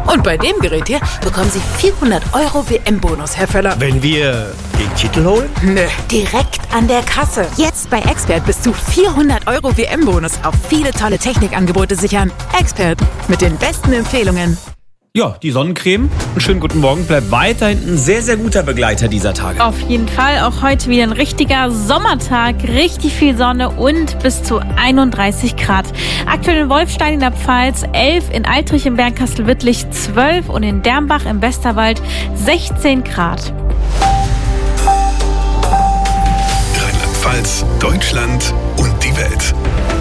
Und bei dem Gerät hier bekommen Sie 400 € WM-Bonus, Herr Völler. Wenn wir den Titel holen? Nö, direkt an der Kasse. Jetzt bei Expert bis zu 400 € WM-Bonus auf viele tolle Technikangebote sichern. Expert, mit den besten Empfehlungen. Ja, die Sonnencreme, einen schönen guten Morgen, bleibt weiterhin ein sehr, sehr guter Begleiter dieser Tage. Auf jeden Fall, auch heute wieder ein richtiger Sommertag, richtig viel Sonne und bis zu 31 Grad. Aktuell in Wolfstein in der Pfalz 11, in Altrich im Bernkastel-Wittlich 12 und in Dermbach im Westerwald 16 Grad. Rheinland-Pfalz, Deutschland und die Welt.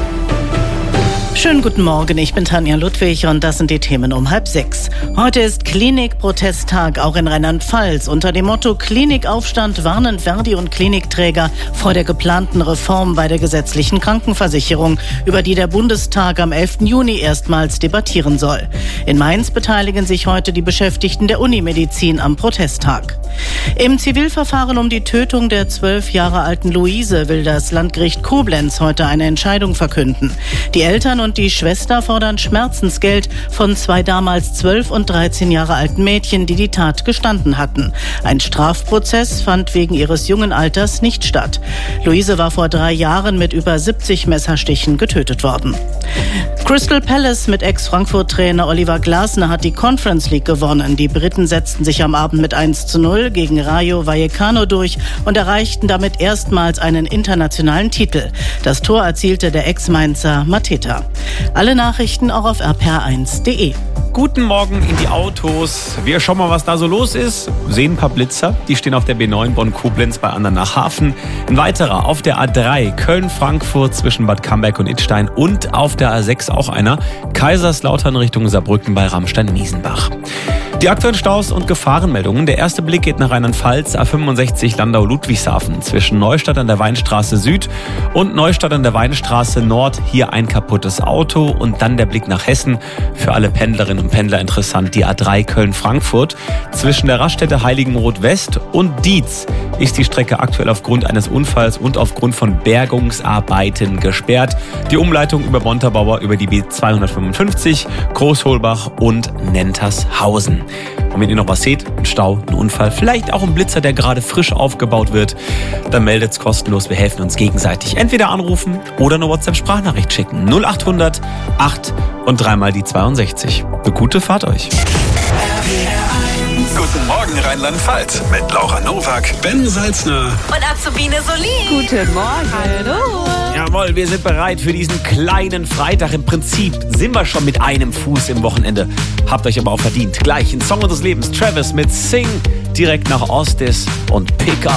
Schönen guten Morgen, ich bin Tanja Ludwig und das sind die Themen um 5:30. Heute ist Klinik-Protesttag, auch in Rheinland-Pfalz. Unter dem Motto Klinikaufstand warnen Verdi und Klinikträger vor der geplanten Reform bei der gesetzlichen Krankenversicherung, über die der Bundestag am 11. Juni erstmals debattieren soll. In Mainz beteiligen sich heute die Beschäftigten der Unimedizin am Protesttag. Im Zivilverfahren um die Tötung der 12 Jahre alten Luise will das Landgericht Koblenz heute eine Entscheidung verkünden. Die Eltern und die Schwester fordern Schmerzensgeld von 2 damals 12 und 13 Jahre alten Mädchen, die die Tat gestanden hatten. Ein Strafprozess fand wegen ihres jungen Alters nicht statt. Luise war vor 3 Jahren mit über 70 Messerstichen getötet worden. Crystal Palace mit Ex-Frankfurt-Trainer Oliver Glasner hat die Conference League gewonnen. Die Briten setzten sich am Abend mit 1:0 gegen Rayo Vallecano durch und erreichten damit erstmals einen internationalen Titel. Das Tor erzielte der Ex-Mainzer Mateta. Alle Nachrichten auch auf rpr1.de. Guten Morgen in die Autos. Wir schauen mal, was da so los ist. Sehen ein paar Blitzer, die stehen auf der B9 Bonn-Koblenz bei Andernach-Hafen. Ein weiterer auf der A3 Köln-Frankfurt zwischen Bad Camberg und Idstein und auf der A6 auch einer. Kaiserslautern Richtung Saarbrücken bei Ramstein-Miesenbach. Die aktuellen Staus und Gefahrenmeldungen. Der erste Blick geht nach Rheinland-Pfalz, A65 Landau-Ludwigshafen zwischen Neustadt an der Weinstraße Süd und Neustadt an der Weinstraße Nord. Hier ein kaputtes Auto und dann der Blick nach Hessen. Für alle Pendlerinnen und Pendler interessant, die A3 Köln-Frankfurt. Zwischen der Raststätte Heiligenroth West und Dietz ist die Strecke aktuell aufgrund eines Unfalls und aufgrund von Bergungsarbeiten gesperrt. Die Umleitung über Montabaur über die B255, Großholbach und Nentershausen. Und wenn ihr noch was seht, ein Stau, ein Unfall, vielleicht auch ein Blitzer, der gerade frisch aufgebaut wird, dann meldet's kostenlos. Wir helfen uns gegenseitig. Entweder anrufen oder eine WhatsApp-Sprachnachricht schicken. 0800 8 und 3 mal die 62. Eine gute Fahrt euch. Guten Morgen Rheinland-Pfalz mit Laura Nowak, Ben Salzner Und Azubine Solin. Guten Morgen. Hallo. Jawohl, wir sind bereit für diesen kleinen Freitag. Im Prinzip sind wir schon mit einem Fuß im Wochenende. Habt euch aber auch verdient. Gleich ein Song unseres Lebens. Travis mit Sing direkt nach Ostis und Pick Up.